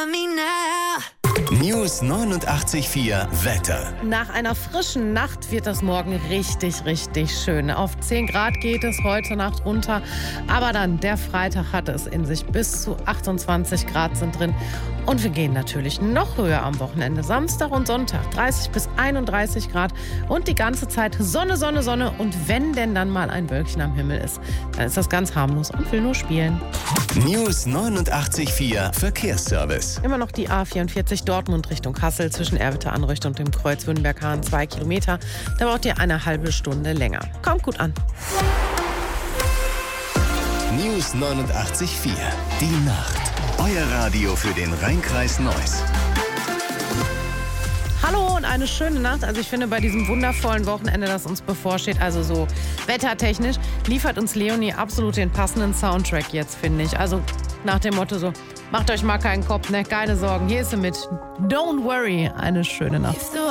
News 89.4 Wetter. Nach einer frischen Nacht wird das morgen richtig, richtig schön. Auf 10 Grad geht es heute Nacht runter, aber dann der Freitag hat es in sich. Bis zu 28 Grad sind drin. Und wir gehen natürlich noch höher am Wochenende. Samstag und Sonntag 30 bis 31 Grad und die ganze Zeit Sonne, Sonne, Sonne. Und wenn denn dann mal ein Wölkchen am Himmel ist, dann ist das ganz harmlos und will nur spielen. News 89.4 Verkehrsservice. Immer noch die A44 Dortmund Richtung Kassel zwischen Erwitte-Anricht und dem Kreuz Wünnberg-Hahn 2 Kilometer. Da braucht ihr eine halbe Stunde länger. Kommt gut an. News 89.4 Die Nacht. Euer Radio für den Rhein-Kreis Neuss. Hallo und eine schöne Nacht. Also ich finde, bei diesem wundervollen Wochenende, das uns bevorsteht, also so wettertechnisch, liefert uns Leonie absolut den passenden Soundtrack jetzt, finde ich. Also nach dem Motto so, macht euch mal keinen Kopf, ne? Keine Sorgen, hier ist sie mit Don't Worry. Eine schöne Nacht.